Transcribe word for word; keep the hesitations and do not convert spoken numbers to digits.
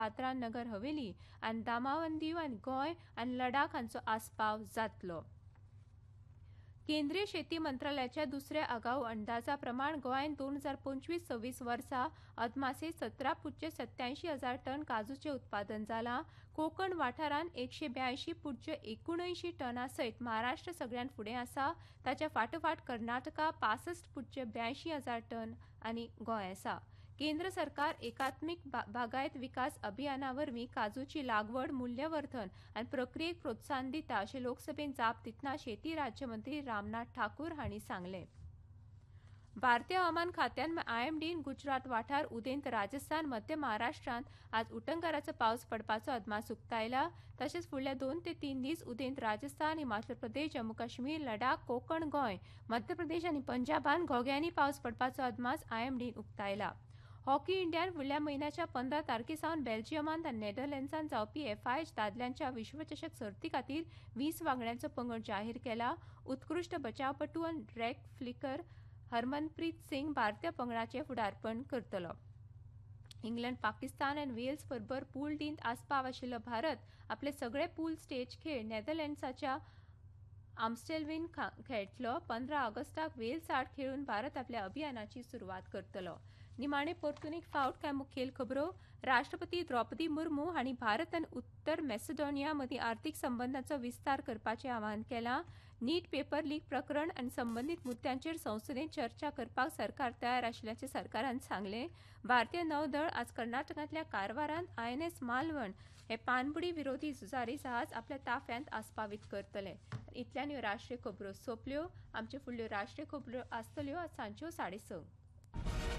दादरा नगर हवेली आनी दमाव दीव आनी गोंय आनी लडाख हांचो आस्पाव जातलो. केंद्रीय शेती मंत्रालयाच्या दुसऱ्या आगाऊ अंदाजा प्रमाण गोंयांत दोन हजार पंचवीस सव्वीस वर्सा अदमासे सतरा पुज्य सत्यांयशी हजार टन काजूचे उत्पादन जालां. कोकण वाठारांत एकशे ब्यायंशी पुज्य एकुणऐंशी टना सयत महाराष्ट्र सगळ्यात फुडें आसा. ताच्या फाटोफाट कर्नाटका पासष्ट पुज्य ब्यायंशी हजार टन आनी गोंय आसा. केंद्र सरकार एकात्मीक बागायत विकास अभियाना वरवीं काजूची लागवड मूल्यवर्धन आनी प्रक्रियेक प्रोत्साहन दिता अशें लोकसभेत जाप दितना शेती राज्यमंत्री रामनाथ ठाकूर हांणी सांगलें. भारतीय हवामान खात्यान आयएमडीन गुजरात वाठार उदेंत राजस्थान मध्य महाराष्ट्रांत आज उटंगाराचो पावस पडपाचो अदमास उक्तायला. तशेंच फुडले दोन ते तीन दीस उदेंत राजस्थान हिमाचल प्रदेश जम्मू काश्मीर लडाख कोकण गोंय मध्य प्रदेश आनी पंजाबान घोग्यांनी पावस पडपाचो अदमास आयएमडीन उक्तायला. हॉकी इंडियान फुडल्या म्हयन्याच्या पंदरा तारखेसावन बेल्जियमांत आनी नेदरलँड्सांत जावपी एफआयएच दादल्यांच्या विश्वचषक सर्ती खातीर वीस वांगड्यांचो पंगड जाहीर केला. उत्कृश्ट बचावपटू आनी रॅक फ्लिकर हरमनप्रीत सिंग भारतीय पंगडाचें फुडारपण करतलो. इंग्लंड पाकिस्तान आनी वेल्स बरोबर पूल डींत आस्पाव आशिल्लो भारत आपले सगळे पूल स्टेज खेळ नेदरलँड्साच्या आम्स्टेलवीन खेळटलो. पंदरा ऑगस्टाक वेल्स आड खेळून भारत आपल्या अभियानाची सुरवात करतलो. निमाणे परतून फावट कांय मुखेल खबरो. राष्ट्रपती द्रौपदी मुर्मू हांणी भारत आनी उत्तर मॅसेडोनिया मदीं आर्थीक संबंदांचो विस्तार करपाचें आवाहन केलां. नीट पेपर लीक प्रकरण आनी संबंदीत मुद्द्यांचेर संसदेत चर्चा करपाक सरकार तयार आशिल्ल्याचें सरकारान सांगलें. भारतीय नौदळ आज कर्नाटकांतल्या कारवारांत आयएनएस मालवण हे पाणबुडी विरोधी झुजारी जहाज आपल्या ताफ्यांत आस्पावीत करतले. इतल्यान ह्यो राष्ट्रीय खबरो सोंपल्यो. आमच्यो फुडल्यो राष्ट्रीय खबरो आसतल्यो आज सांजच्यो साडे स